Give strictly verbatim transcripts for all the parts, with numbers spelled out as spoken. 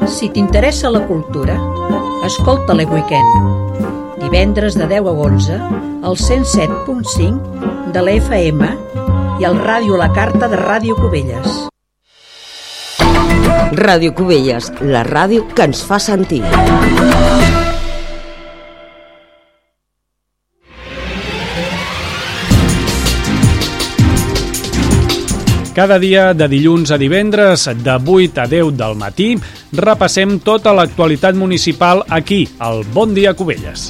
Si t'interessa la cultura, escolta l'E Weekend. Divendres de deu a onze, al cent set punt cinc de l'F M i al Ràdio La Carta de Ràdio Cubelles. Ràdio Cubelles, la ràdio que ens fa sentir. Cada dia, de dilluns a divendres, de vuit a deu del matí, repassem tota l'actualitat municipal aquí, al Bon Dia Cubelles.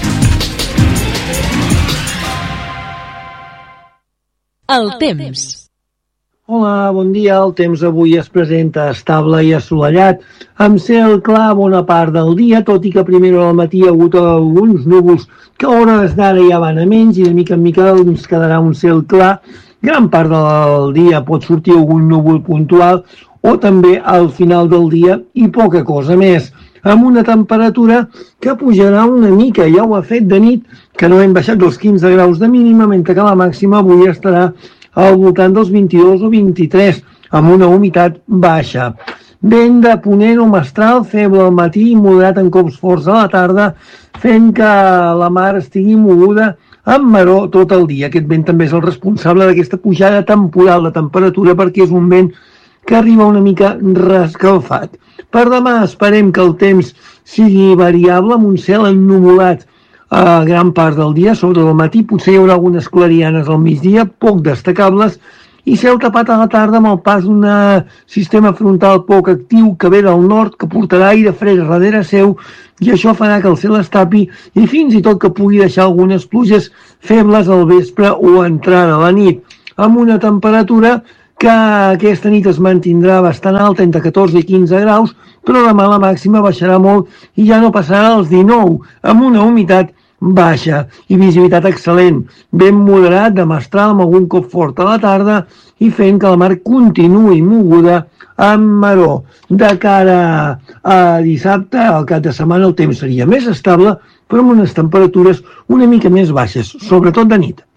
El temps. Hola, bon dia. El temps avui es presenta estable i assolellat, amb cel clar bona part del dia, tot i que a primera hora del matí hi ha hagut alguns núvols que a hores d'ara ja van a menys i de mica en mica ens quedarà un cel clar. Gran part del dia pot sortir algun núvol puntual o també al final del dia i poca cosa més, amb una temperatura que pujarà una mica, ja ho ha fet de nit, que no hem baixat dels quinze graus de mínima, mentre que la màxima avui estarà al voltant dels vint-i-dos o vint-i-tres, amb una humitat baixa. Vent de ponent o mestral, feble al matí i moderat en cops forts a la tarda, fent que la mar estigui moguda amb maror tot el dia. Aquest vent també és el responsable d'aquesta pujada temporal de temperatura perquè és un vent que arriba una mica rescalfat. Per demà esperem que el temps sigui variable amb un cel ennuvolat a gran part del dia, sobre el matí potser hi haurà algunes clarianes al migdia, poc destacables, i cel tapat a la tarda amb el pas d'un sistema frontal poc actiu que ve del nord, que portarà aire fresc darrere seu, i això farà que el cel es tapi i fins i tot que pugui deixar algunes pluges febles al vespre o entrada a la nit, amb una temperatura que aquesta nit es mantindrà bastant alta, entre catorze i quinze graus, però demà la màxima baixarà molt i ja no passarà als dinou, amb una humitat baixa i visibilitat excel·lent, ben moderat de mestral amb algun cop fort a la tarda i fent que la mar continuï moguda amb maror. De cara a dissabte, al cap de setmana, el temps seria més estable, però amb unes temperatures una mica més baixes, sobretot de nit.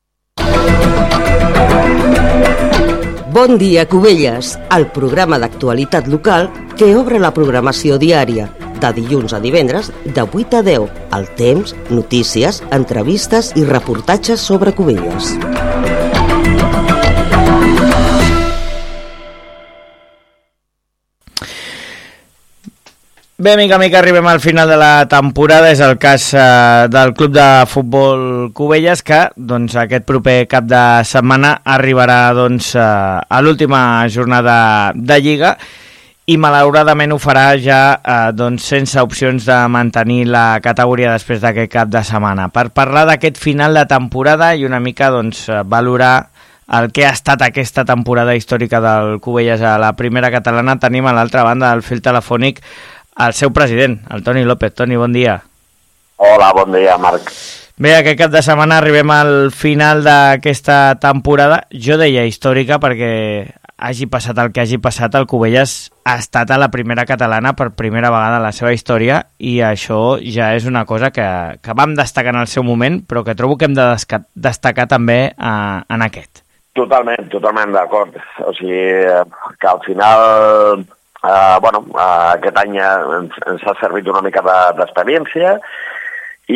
Bon dia, Cubelles, el programa d'actualitat local que obre la programació diària, de dilluns a divendres, de vuit a deu, el temps, notícies, entrevistes i reportatges sobre Cubelles. Bé, mica a mica arribem al final de la temporada, és el cas eh, del Club de Futbol Cubelles, que doncs, aquest proper cap de setmana arribarà doncs, eh, a l'última jornada de Lliga i malauradament ho farà ja eh, doncs, sense opcions de mantenir la categoria després d'aquest cap de setmana. Per parlar d'aquest final de temporada i una mica doncs, valorar el que ha estat aquesta temporada històrica del Cubelles a la primera catalana, tenim a l'altra banda del fil telefònic el seu president, el Toni López. Toni, bon dia. Hola, bon dia, Marc. Bé, aquest cap de setmana arribem al final d'aquesta temporada, jo deia històrica perquè hagi passat el que hagi passat, el Cubelles ha estat a la primera catalana per primera vegada en la seva història i això ja és una cosa que, que vam destacar en el seu moment, però que trobo que hem de destacar també eh, en aquest. Totalment, totalment d'acord. O sigui, que al final... Uh, bueno, uh, aquest any ens, ens ha servit una mica d'experiència, de,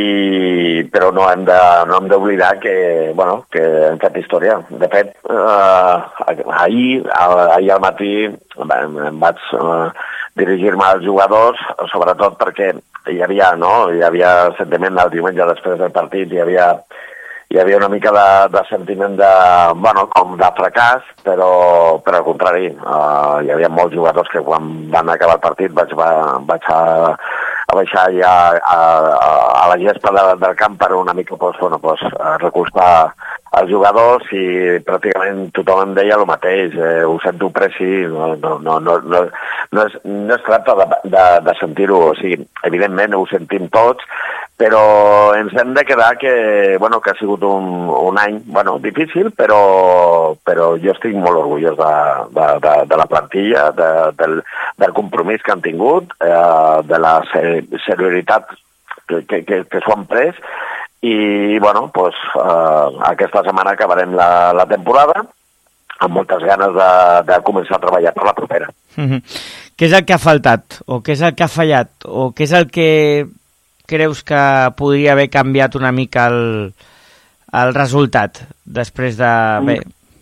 i... però no hem de, no hem d'oblidar que, bueno, que hem fet història. De fet, uh, ahir, ahir al matí em, em vaig uh, dirigir-me als jugadors, sobretot perquè hi havia, no? hi havia sentiment el diumenge després del partit, hi havia... hi havia una mica de, de sentiment de, bueno, com de fracàs, però, però al contrari, uh, hi havia molts jugadors que quan van acabar el partit vaig, va, vaig a, a baixar ja a, a, a la gespa de, del camp per una mica pues, bueno, pues, recolzar els jugadors i pràcticament tothom em deia el mateix, eh, ho sento preci, no, no, no, no, no, no, es, no es tracta de, de, de sentir-ho, o sigui, evidentment ho sentim tots, però ens hem de quedar que, bueno, que ha sigut un, un any bueno, difícil, però, però jo estic molt orgullós de, de, de, de la plantilla, de, del, del compromís que han tingut, eh, de la seriositat que, que, que, que s'ho han pres, i bueno, pues, eh, aquesta setmana acabarem la, la temporada amb moltes ganes de, de començar a treballar per la propera. Mm-hmm. Què és el que ha faltat? O què és el que ha fallat? O què és el que creus que podria haver canviat una mica el, el resultat després de... Bé.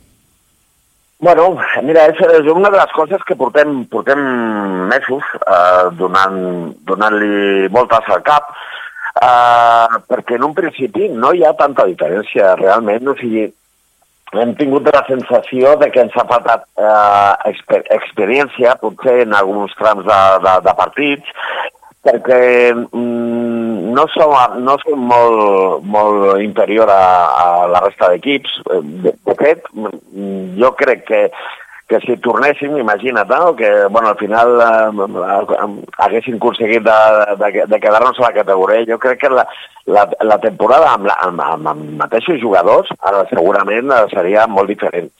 Bueno, mira, és, és una de les coses que portem, portem mesos eh, donant, donant-li voltes al cap, eh, perquè en un principi no hi ha tanta diferència realment, o sigui, hem tingut la sensació de que ens ha faltat eh, exper experiència, potser en alguns trams de, de, de partits, perquè mm, no som, no som molt, molt inferior a, a la resta d'equips. De, de fet, jo crec que, que si tornéssim, imagina't, no? Que bueno, al final eh, haguéssim aconseguit de, de, de quedar-nos a la categoria. Jo crec que la, la, la temporada amb, la, amb, amb, amb mateixos jugadors ara segurament seria molt diferent.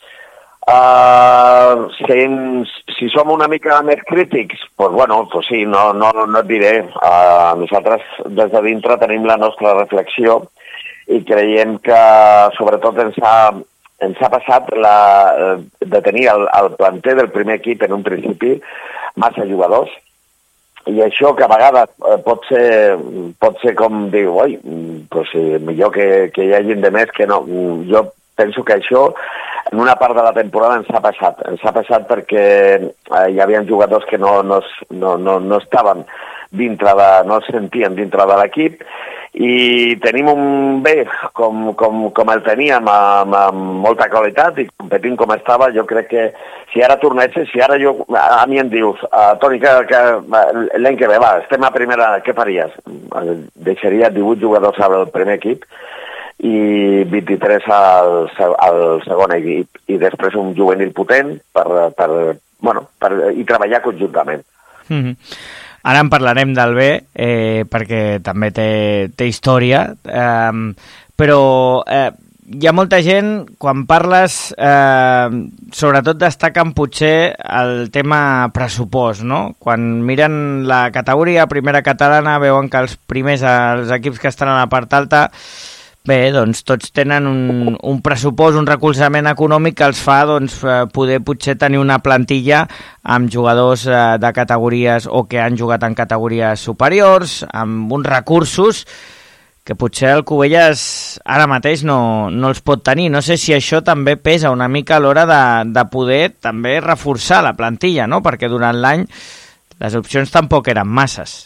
Uh, si, si som una mica més crítics, doncs bueno, pues sí, no, no, no et diré. Uh, nosaltres des de dintre tenim la nostra reflexió i creiem que sobretot ens ha, ens ha passat la, de tenir el, el planter del primer equip en un principi massa jugadors, i això que a vegades eh, pot ser, pot ser com diu, oi, pues sí, millor que, que hi hagi de més que no. Jo penso que això en una part de la temporada ens ha passat. Ens ha passat perquè eh, hi havia jugadors que no, no, no, no, no estaven dintre de, no es sentien dintre de l'equip, i tenim un B com, com, com el teníem amb, amb molta qualitat i competint com estava. Jo crec que si ara tornessis, si ara jo, a mi em dius, uh, Toni, que, que l'any que ve, va, estem a primera, què faries? Deixaria divuit jugadors al primer equip i vint-i-tres al, al segon equip, i després un juvenil potent per, per, bueno, per, i treballar conjuntament. Mm-hmm. Ara en parlarem del B, eh, perquè també té, té història, eh, però eh, hi ha molta gent, quan parles, eh, sobretot destaquen potser el tema pressupost, no? Quan miren la categoria primera catalana veuen que els primers, els equips que estan a la part alta, bé, doncs tots tenen un, un pressupost, un recolzament econòmic que els fa doncs, poder potser tenir una plantilla amb jugadors eh, de categories o que han jugat en categories superiors, amb uns recursos que potser el Cubelles ara mateix no, no els pot tenir. No sé si això també pesa una mica a l'hora de, de poder també reforçar la plantilla, no? Perquè durant l'any les opcions tampoc eren masses.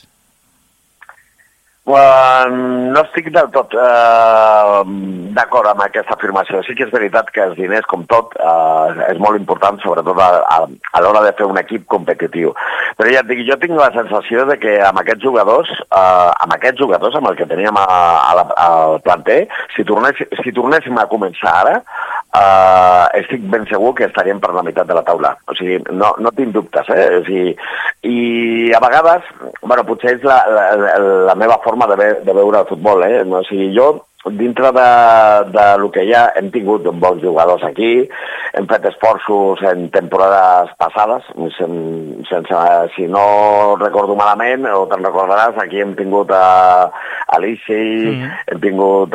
Uh, no estic del tot uh, d'acord amb aquesta afirmació. Sí que és veritat que els diners, com tot, uh, és molt important, sobretot a, a, a l'hora de fer un equip competitiu. Però ja et dic, jo tinc la sensació de que amb aquests jugadors, uh, amb aquests jugadors, amb el que teníem a, a la, al planter, si, tornés, si tornéssim a començar ara, uh, estic ben segur que estaríem per la meitat de la taula. O sigui, no, no tinc dubtes, eh? O sigui, i a vegades, bueno, potser és la, la, la meva forma de, ve de veure el futbol, eh? O sigui, jo, dintre de, de lo que ja hem tingut bons jugadors aquí, hem fet esforços en temporades passades, sen, sense, si no recordo malament, o te'n recordaràs, aquí hem tingut a Alici, mm. hem tingut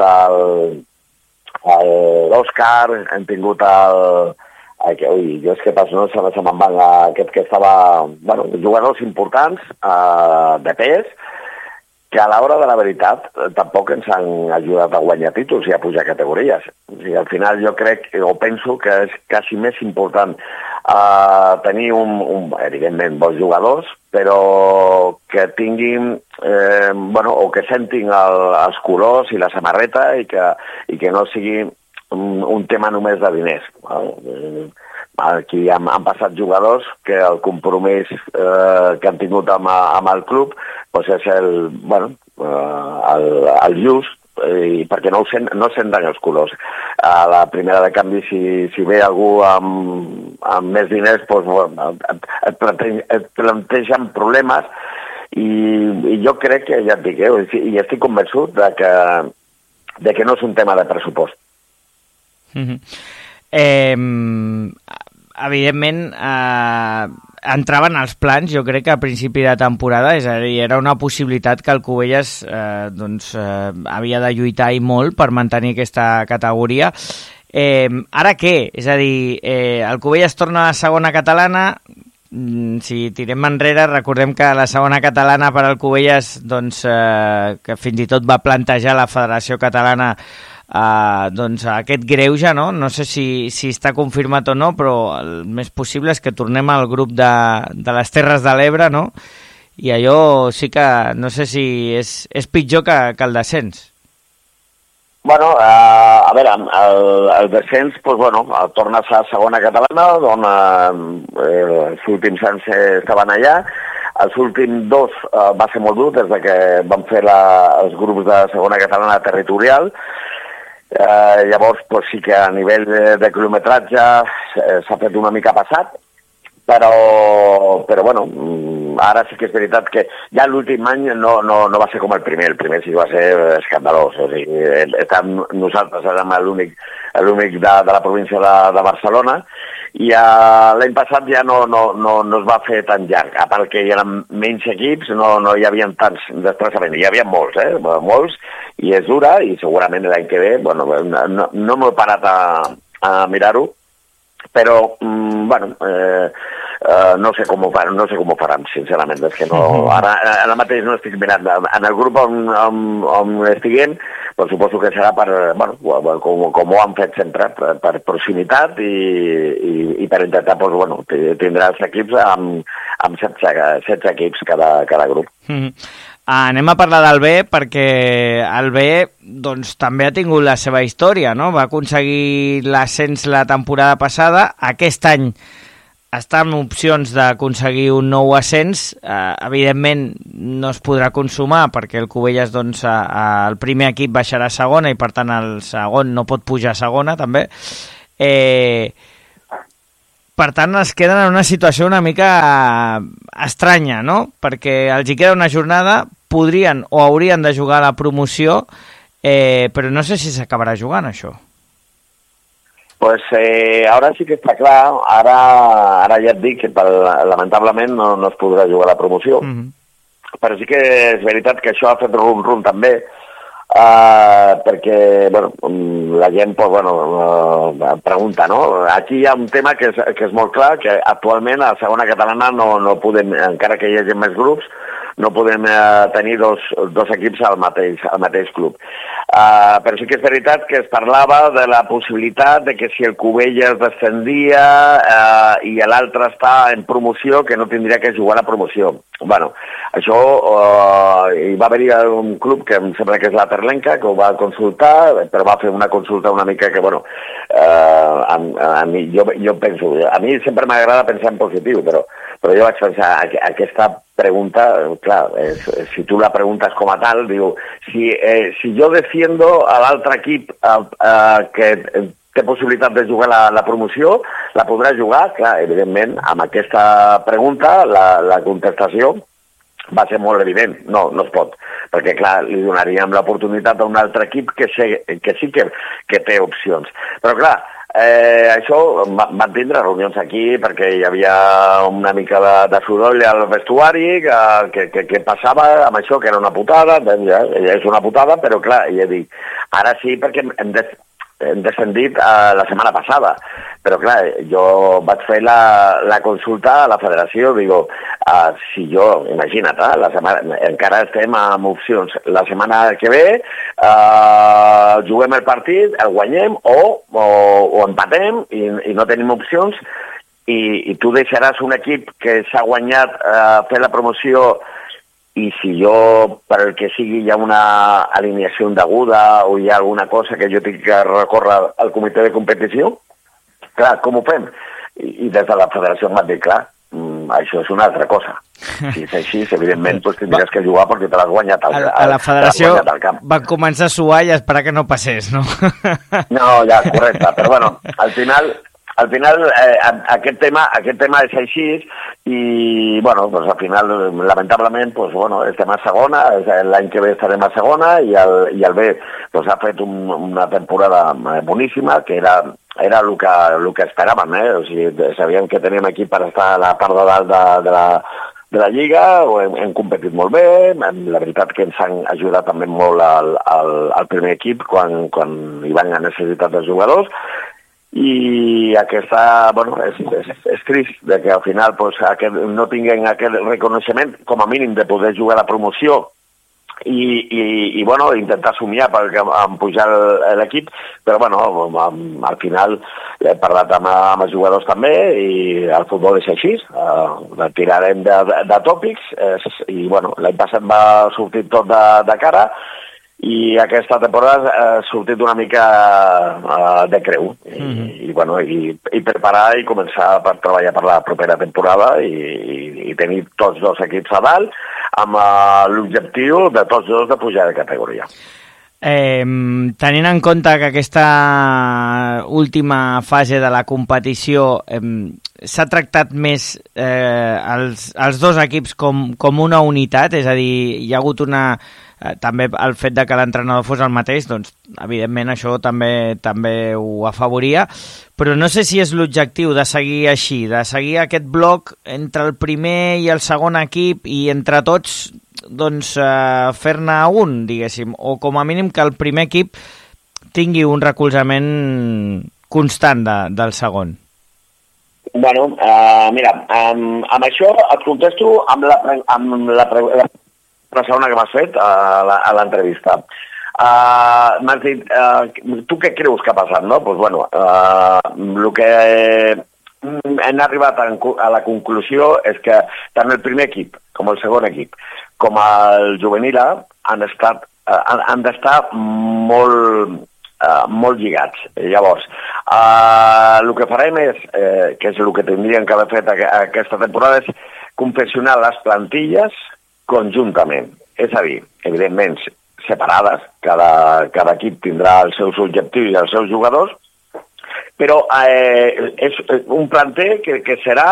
l'Òscar, hem tingut el... Ui, jo és que pas no se, se me'n van aquest que estava... Bueno, jugadors importants, eh, de pes, que a l'hora de la veritat tampoc ens han ajudat a guanyar títols i a pujar categories. O sigui, al final jo crec, o penso que és quasi més important uh, tenir un, un, evidentment, bons jugadors, però que tinguin, eh, bueno, o que sentin el, els colors i la samarreta i que, i que no sigui un, un tema només de diners. Uh, Aquí han, han passat jugadors que el compromís eh, que han tingut amb, amb el club doncs és el, bueno, eh, el, el just, eh, perquè no, sent, no senten els colors. A la primera de canvi, si, si ve algú amb, amb més diners, doncs, bueno, et, et, plante, et plantegen problemes i, i jo crec que, ja et dic, eh, i estic convençut de que, de que no és un tema de pressupost. Mm-hmm. Eh... Evidentment, eh, entraven als plans, jo crec que a principi de temporada, és a dir, era una possibilitat que el Cubelles eh, doncs, eh, havia de lluitar i molt per mantenir aquesta categoria, Eh, ara què? És a dir, eh, el Cubelles torna a la segona catalana. Si tirem enrere, recordem que la segona catalana per al Cubelles, doncs, eh, que fins i tot va plantejar la Federació Catalana eh, doncs, aquest greuge, no? No sé si, si està confirmat o no, però el més possible és que tornem al grup de, de les Terres de l'Ebre, no? I allò sí que no sé si és, és pitjor que, que el descens. Bueno, eh, a veure, el, el descens, doncs, bueno, torna a ser segona catalana, on eh, els últims anys estaven allà. Els últims dos eh, va ser molt dur, des de que van fer la, els grups de segona catalana territorial. Eh, llavors, doncs, sí que a nivell de, de quilometratge s'ha fet una mica passat, però, però bueno, ara sí que és veritat que ja l'últim any no, no, no va ser com el primer, el primer sí que va ser escandalós, o sigui, estem, nosaltres érem l'únic l'únic de, de la província de, de Barcelona, i uh, l'any passat ja no, no, no, no es va fer tan llarg, a part que hi eren menys equips, no, no hi havia tants desplaçaments, hi havia molts, eh, molts, i és dura, i segurament l'any que ve, bueno, no, no m'he parat a, a mirar-ho, però, mm, bueno, eh, eh, no sé com ho faran, no sé com ho faran, sincerament, és que no, ara, ara mateix no estic mirant, en el grup on, on, on estiguem, doncs suposo que serà per, bueno, com, com ho han fet sempre, per, per proximitat i, i, i per intentar, doncs, bueno, tindrà els equips amb, amb setze, setze equips cada, cada grup. Mm-hmm. Anem a parlar del B, perquè el B doncs, també ha tingut la seva història, no? Va aconseguir l'ascens la temporada passada, aquest any està amb opcions d'aconseguir un nou ascens, eh, evidentment no es podrà consumar perquè el Cubelles, doncs, a, a, el primer equip baixarà a segona i per tant el segon no pot pujar a segona també. Eh, per tant es queden en una situació una mica estranya, no? Perquè els hi queda una jornada, podrien o haurien de jugar a la promoció, eh, però no sé si s'acabarà jugant això. Pues eh, ara sí que està clar, ara, ara ja et dic que per, lamentablement no, no es podrà jugar a la promoció, mm-hmm. però sí que és veritat que això ha fet rum-rum també, uh, perquè bueno, la gent pues, bueno, uh, pregunta, no? Aquí hi ha un tema que és, que és molt clar, que actualment a la segona catalana no, no podem, encara que hi hagi més grups, no podem eh, tenir dos, dos equips al mateix, al mateix club. Uh, però sí que és veritat que es parlava de la possibilitat de que si el Cubelles descendia uh, i l'altre està en promoció, que no tindria que jugar a la promoció. Bueno, això uh, hi va haver-hi un club que em sembla que és la Terlenca, que ho va consultar, però va fer una consulta una mica que, bueno, uh, a, a mi, jo, jo penso, a mi sempre m'agrada pensar en positiu, però, però jo vaig pensar, aquesta pregunta, clar, és, si tu la preguntes com a tal, diu, si, eh, si jo defiendo a l'altre equip eh, eh, que té possibilitat de jugar la, la promoció, la podrà jugar? Clar, evidentment, amb aquesta pregunta, la, la contestació va ser molt evident. No, no es pot, perquè, clar, li donaríem l'oportunitat a un altre equip que, sé, que sí que, que té opcions. Però, clar, Eh, això van tindre reunions aquí perquè hi havia una mica de, de soroll al vestuari que, que, que, que passava amb això, que era una putada, ja, és una putada, però clar, ja dic, ara sí perquè hem, des, hem descendit eh, la setmana passada, però clar, jo vaig fer la, la consulta a la federació, digo, uh, si jo, imagina't, eh, la setmana, encara estem amb opcions, la setmana que ve uh, juguem el partit, el guanyem o, o, o empatem i, i no tenim opcions i, i tu deixaràs un equip que s'ha guanyat uh, fer la promoció i si jo, per el que sigui, hi ha una alineació indeguda o hi ha alguna cosa que jo tinc que recórrer al comitè de competició, clar, com ho fem? I, i des de la federació m'han dit, clar, mm, això és una altra cosa. Si és així, evidentment, pues, tindries que jugar perquè te l'has guanyat al, al, a la federació van començar a suar i a esperar que no passés, no? No, ja, correcte, però bueno, al final... Al final, eh, aquest tema aquest tema és així i, bueno, doncs al final, lamentablement, doncs, bueno, estem a segona, l'any que ve estarem a segona i el, i el B doncs, ha fet un, una temporada boníssima, que era, era el, que, el que esperàvem, eh? O sigui, sabíem que teníem aquí per estar a la part de dalt de, de, la, de la Lliga, hem, hem competit molt bé, la veritat que ens han ajudat també molt al, al, al primer equip quan, quan hi van a necessitat dels jugadors, i aquesta, bueno, és, és, és trist de que al final pues, aquest, no tinguin aquest reconeixement, com a mínim de poder jugar a la promoció, i, i, i bueno, intentar somiar perquè en pujar l'equip, però bueno, al final he parlat amb, amb els jugadors també, i el futbol és així, uh, tirarem de, de, de tòpics, eh, i bueno, l'any passat va sortir tot de, de cara, i aquesta temporada ha sortit una mica uh, de creu, i, mm-hmm. i, bueno, i, i preparar i començar per treballar per la propera temporada, i, i, i tenir tots dos equips a dalt, amb uh, l'objectiu de tots dos de pujar de categoria. Eh, tenint en compte que aquesta última fase de la competició eh, s'ha tractat més eh, els, els dos equips com, com una unitat, és a dir, hi ha hagut una... Eh, també el fet de que l'entrenador fos el mateix, doncs evidentment això també també ho afavoria, però no sé si és l'objectiu de seguir així, de seguir aquest bloc entre el primer i el segon equip i entre tots doncs eh, fer-ne un, diguéssim, o com a mínim que el primer equip tingui un recolzament constant de, del segon. Bueno, uh, mira, um, amb això et contesto amb la, amb la, la la segona que m'has fet a l'entrevista. Uh, m'has dit, uh, tu què creus que ha passat, no? Doncs, bueno, uh, el que hem arribat a, a la conclusió és que tant el primer equip com el segon equip com el juvenil han estat, uh, han, han d'estar molt... Uh, molt lligats. Llavors, uh, el que farem és, eh, que és el que tindríem que haver fet a, a aquesta temporada, és confeccionar les plantilles conjuntament. És a dir, evidentment, separades, cada, cada equip tindrà els seus objectius i els seus jugadors, però eh, és un planter que, que serà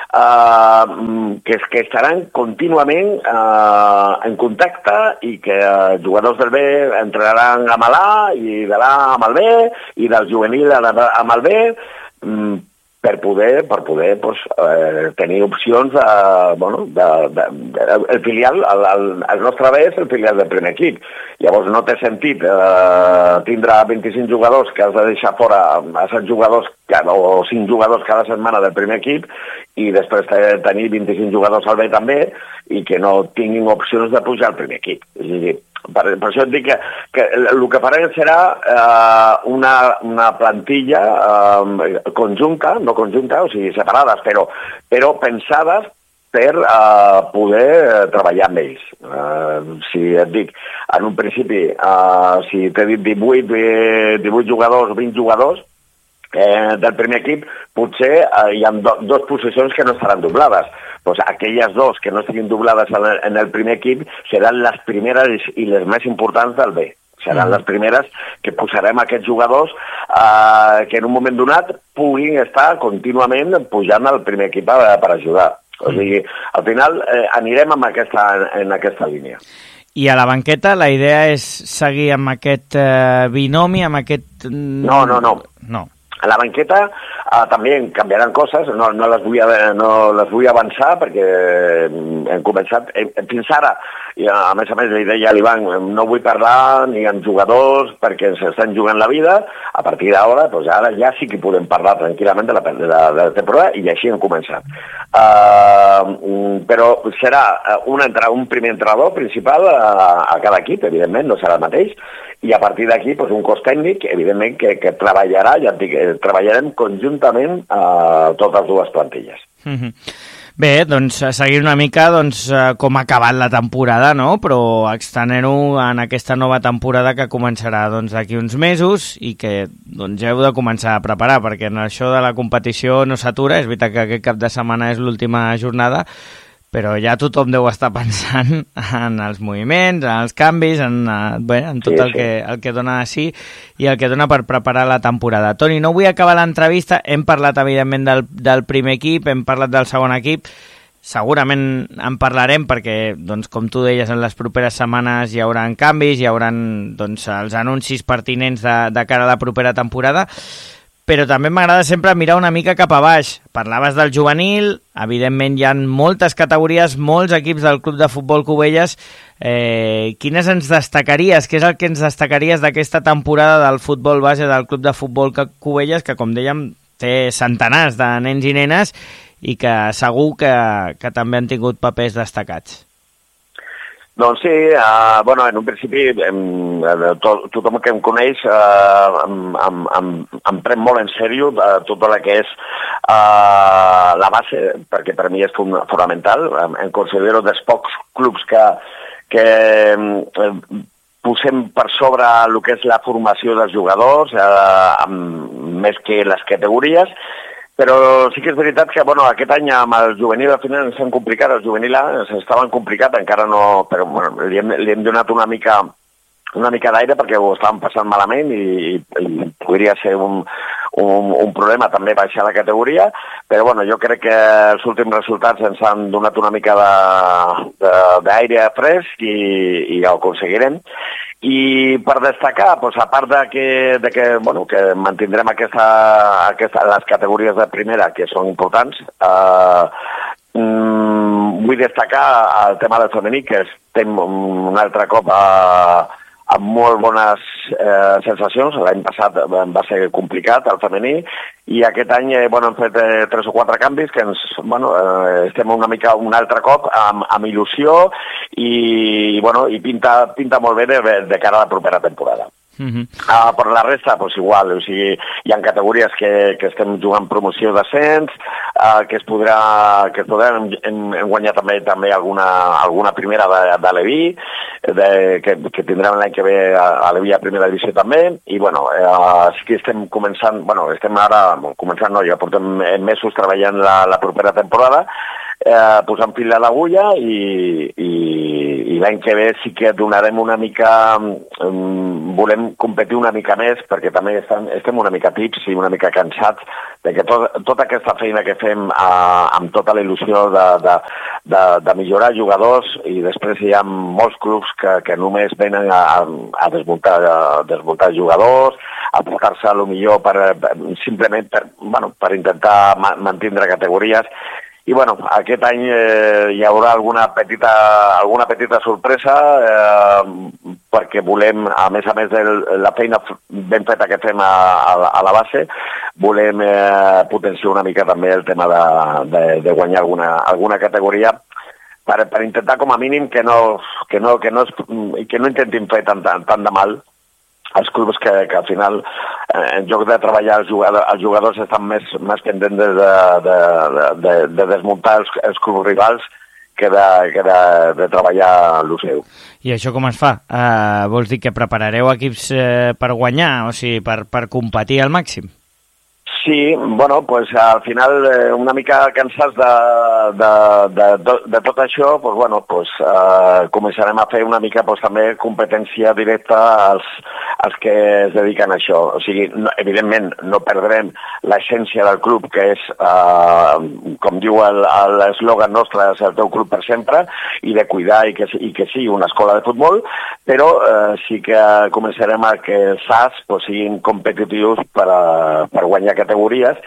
eh, que, que estaran contínuament eh, en contacte, i que eh, jugadors del B entrenaran amb l'A i de l'A amb el B i del juvenil amb el B, mm, per poder, per poder pues, eh, tenir opcions de, bueno, de, de, de, el filial, el, el, el nostre B és el filial del primer equip. Llavors no té sentit eh, tindre vint-i-cinc jugadors que has de deixar fora a set jugadors o cinc jugadors cada setmana del primer equip, i després tenir vint-i-cinc jugadors al B també, i que no tinguin opcions de pujar al primer equip. És a dir, Per, per això et dic que, que el que farem serà eh, una, una plantilla eh, conjunta, no conjunta, o sigui, separades, però, però pensades per eh, poder treballar amb ells. Eh, si et dic, en un principi, eh, si t'he dit divuit, divuit jugadors o vint jugadors, Eh, del primer equip, potser eh, hi ha do, dos posicions que no estaran doblades. Pues aquelles dos que no estiguin doblades en el, en el primer equip seran les primeres i les més importants del B. Seran mm. les primeres que posarem aquests jugadors eh, que en un moment donat puguin estar contínuament pujant al primer equip per, per ajudar. Mm. O sigui, al final eh, anirem amb aquesta, en aquesta línia. I a la banqueta la idea és seguir amb aquest eh, binomi, amb aquest... No, no, no. No. A la banqueta eh, també canviaran coses, no, no, les vull, no les vull avançar perquè hem començat, eh, fins ara, i a més a més li deia a l'Ivan, no vull parlar ni amb jugadors perquè ens estan jugant la vida, a partir d'ara, doncs ara ja sí que podem parlar tranquil·lament de la, de la, de la temporada, i així hem començat. Uh, però serà un, entra, un primer entrenador principal a, a cada equip, evidentment, no serà el mateix, i a partir d'aquí doncs, un cos tècnic, evidentment, que, que treballarà, ja et dic, treballarem conjuntament a totes dues plantilles. Mm-hmm. Bé, doncs seguir una mica doncs, com ha acabat la temporada, no? Però extenent-ho en aquesta nova temporada que començarà doncs, d'aquí uns mesos, i que doncs, ja heu de començar a preparar, perquè en això de la competició no s'atura. És veritat que aquest cap de setmana és l'última jornada, però ja tothom deu estar pensant en els moviments, en els canvis, en, bé, en tot sí, el, sí. Que, el que dona de sí i el que dona per preparar la temporada. Toni, no vull acabar l'entrevista, hem parlat evidentment del, del primer equip, hem parlat del segon equip, segurament en parlarem perquè, doncs, com tu deies, en les properes setmanes hi haurà canvis, hi haurà doncs, els anuncis pertinents de, de cara a la propera temporada, però també m'agrada sempre mirar una mica cap a baix. Parlaves del juvenil, evidentment hi ha moltes categories, molts equips del Club de Futbol Cubelles. Eh, quines ens destacaries? Què és el que ens destacaries d'aquesta temporada del futbol base del Club de Futbol Cubelles, que, com dèiem, té centenars de nens i nenes i que segur que, que també han tingut papers destacats? Doncs sí, uh, bueno, en un principi em, to, tothom que em coneix uh, em, em, em, em pren molt en sèrio uh, tot el que és uh, la base, perquè per mi és fonamental. Em, em considero dels pocs clubs que, que um, posem per sobre el que és la formació dels jugadors, uh, amb, més que les categories. Però sí que és veritat que, bueno, aquest any amb el juvenil al final ens han complicat, el juvenil A s'estaven complicat, encara no, però bueno, li, hem, li hem donat una mica, una mica d'aire perquè ho estaven passant malament i, i podria ser un, un, un problema també baixar la categoria, però bueno, jo crec que els últims resultats ens han donat una mica d'aire fresc i, i ho aconseguirem. I per destacar, doncs, a part de que, de que, bueno, que mantindrem aquesta, aquesta, les categories de primera, que són importants, eh, mm, vull destacar el tema del femení, que estem un altre cop a, amb molt bones eh, sensacions. L'any passat va ser complicat, el femení, i aquest any eh, bueno, hem fet eh, tres o quatre canvis que ens, bueno, eh, estem una mica un altre cop amb, amb il·lusió i, bueno, i pinta, pinta molt bé de, de cara a la propera temporada. Uh-huh. Uh, per la resta, doncs igual, o sigui, hi ha categories que, que estem jugant promoció d'ascens, uh, que es podrà, que es podrà, hem, hem guanyat també també alguna, alguna primera de, de l'E V I, de, que, que tindrem l'any que ve a, a l'E V I a primera divisió també, i bueno, uh, sí que estem començant, bueno, estem ara, començant no, ja portem mesos treballant la, la propera temporada, eh, posant fil a l'agulla i, i, i l'any que ve sí que donarem una mica, um, volem competir una mica més perquè també estem, estem una mica tips i una mica cansats de que tot, tota aquesta feina que fem eh, amb tota la il·lusió de, de, de, de millorar jugadors i després hi ha molts clubs que, que només venen a, a, desmuntar, a desmuntar jugadors, a portar-se a lo millor per, simplement per, bueno, per intentar ma mantindre categories. I bueno, aquest any eh, hi haurà alguna petita, alguna petita sorpresa eh, perquè volem, a més a més de la feina ben feta que fem a, a, a la base, volem eh, potenciar una mica també el tema de, de, de guanyar alguna, alguna categoria per, per intentar com a mínim que no, que no, que no, que no intentin fer tant, tant, tant de mal els clubs que, que al final, eh, en lloc de treballar els jugadors, els jugadors estan més, més pendents de, de, de, de desmuntar els, els clubs rivals que de, que de, de treballar el seu. I això com es fa? Uh, vols dir que preparareu equips eh, per guanyar, o sigui, per, per competir al màxim? Sí, bueno, pues al final eh, una mica cansats de, de, de, de, de tot això, pues bueno, pues eh, començarem a fer una mica pues, també competència directa als, als que es dediquen a això. O sigui, no, evidentment no perdrem l'essència del club, que és, eh, com diu l'eslògan nostre, és el teu club per sempre, i de cuidar i que, i que sigui una escola de futbol, però eh, sí que començarem a que els A S pues, siguin competitius per, a, per guanyar categories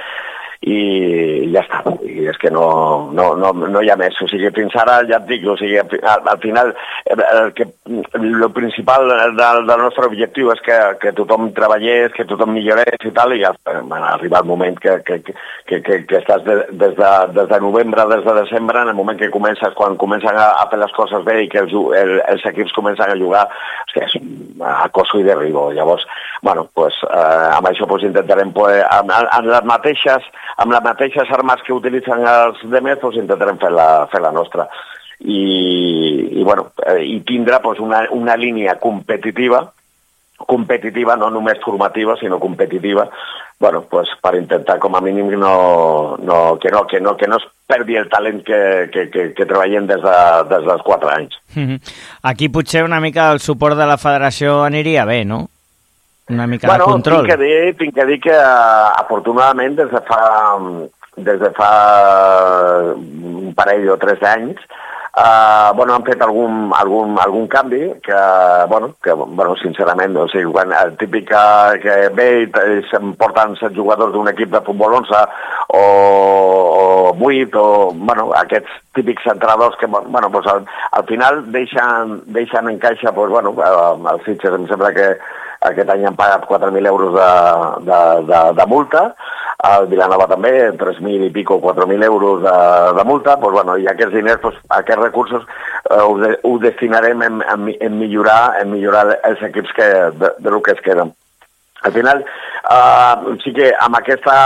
i ja està, i és que no, no, no, no hi ha més, o sigui, fins ara ja et dic, o sigui, al, al final el, que, el principal del, del nostre objectiu és que, que tothom treballés, que tothom millorés i tal, i ja va arribar el moment que, que, que, que, que estàs de, des, de, des de novembre, des de desembre, en el moment que comences, quan comencen a, a fer les coses bé i que els, el, els equips comencen a jugar, hosti, és acoso i derribo, llavors, bueno, pues, eh, amb això pues, intentarem, pues, amb, amb les mateixes amb les mateixes armes que utilitzen els demés, doncs intentarem fer la, fer la nostra. I, i, bueno, eh, i tindre doncs, una, una línia competitiva, competitiva, no només formativa, sinó competitiva, bueno, pues, per intentar com a mínim no, no, que, no, que, no, que no es perdi el talent que, que, que, que treballem des, de, des dels quatre anys. Aquí potser una mica el suport de la federació aniria bé, no? Una mica bueno, de control. Tinc que dir, tinc que dir que afortunadament des de fa, des de fa un parell o tres anys Uh, bueno, han fet algun, algun, algun canvi que, bueno, que, bueno, sincerament, o sigui, quan el típic que, que ve i se'n porten set jugadors d'un equip de futbol onze o, o vuit, o, bueno, aquests típics entrenadors que, bueno, pues al, al final deixen, deixen en caixa, pues, bueno, els Sitges em sembla que aquest any han pagat quatre mil euros de, de, de, de multa, el Vilanova també, tres mil i pico, quatre mil euros de, de multa, doncs, bueno, i aquests diners, doncs, aquests recursos, eh, ho, de, ho destinarem en, en, en, millorar, en millorar els equips que, de, de lo que es queden. Al final, eh, sí que amb aquesta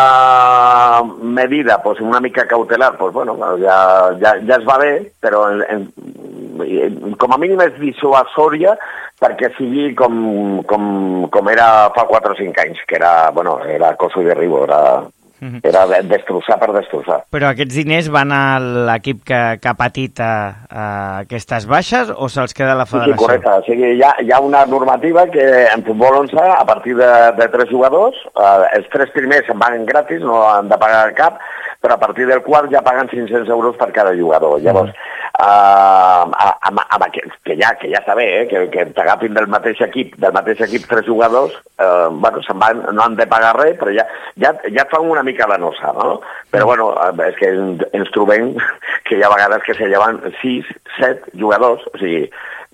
medida, pues, una mica cautelar, pues, bueno, ja, ja, ja es va bé, però en, en, com a mínim és dissuasòria perquè sigui com, com, com era fa quatre o cinc anys, que era, bueno, era coso de derribo, era, era destrossar per destrossar. Però aquests diners van a l'equip que, que ha patit a, a aquestes baixes o se'ls queda la federació? Sí, correcte. O sigui, hi ha, hi ha una normativa que en futbol onze, a partir de, de tres jugadors, eh, els tres primers en van gratis, no han de pagar cap, però a partir del quart ja paguen cinc-cents euros per cada jugador. Llavors, Uh, amb, amb aquest, que, ja, que ja està bé, eh? que, que t'agafin del mateix equip, del mateix equip tres jugadors, uh, bueno, se'n van, no han de pagar res, però ja, ja, ja fan una mica la nosa, no? Però bueno, és que ens trobem que hi ha vegades que se llevan sis, set jugadors, o sigui,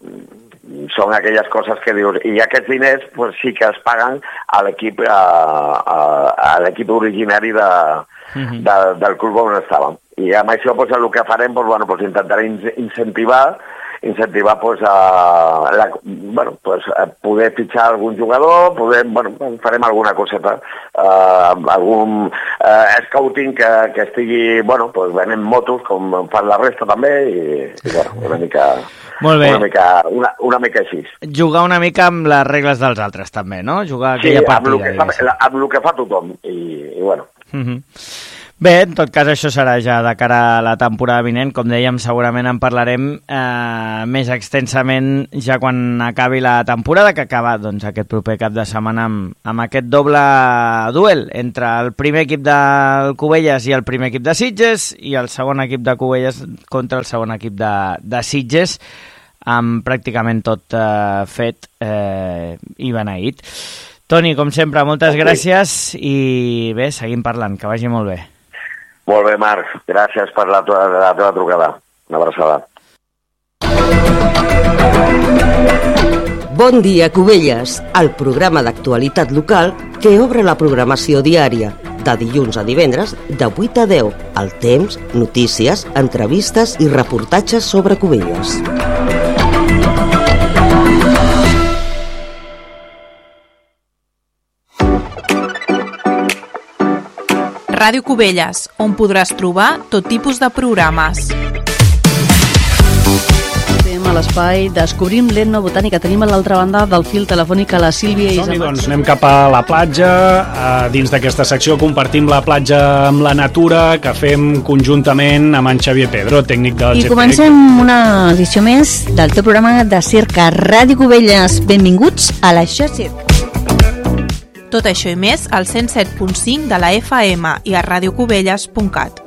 són aquelles coses que dius, i aquests diners pues, sí que es paguen a l'equip a, a, a l'equip originari de, uh-huh. de, del club on estàvem. I amb això pues, el que farem pues, bueno, pues, intentarem incentivar incentivar pues, a, la, bueno, pues, a poder fitxar algun jugador, poder, bueno, farem alguna coseta, uh, algun uh, scouting que, que estigui, bueno, pues, venent motos com fan la resta també i, i bueno, una mica... Molt bé. Una mica, una, una mica així. Jugar una mica amb les regles dels altres també, no? Jugar aquella sí, partida. Sí, amb, amb el que fa tothom i, i bueno... Uh-huh. Bé, en tot cas això serà ja de cara a la temporada vinent, com dèiem segurament en parlarem eh, més extensament ja quan acabi la temporada, que acaba doncs, aquest proper cap de setmana amb, amb aquest doble duel entre el primer equip del Cubelles i el primer equip de Sitges i el segon equip de Cubelles contra el segon equip de, de Sitges, amb pràcticament tot eh, fet eh, i beneït. Toni, com sempre, moltes okay. gràcies i bé, seguim parlant, que vagi molt bé. Molt bé, Marc. Gràcies per la teva, la teva trucada. Una abraçada. Bon dia, Cubelles, el programa d'actualitat local que obre la programació diària, de dilluns a divendres, de vuit a deu, al temps, notícies, entrevistes i reportatges sobre Cubelles. Ràdio Cubelles, on podràs trobar tot tipus de programes. A l'espai Descobrim l'etnobotànica. Tenim a l'altra banda del fil telefònic a la Sílvia i Som-hi, doncs anem cap a la platja. Dins d'aquesta secció compartim la platja amb la natura que fem conjuntament amb en Xavier Pedro, tècnic del I G P E C. I comencem una edició més del teu programa de Circa Ràdio Cubelles. Benvinguts a l'Això Circ. Tot això i més al cent set punt cinc de la F M i a radiocubelles punt cat.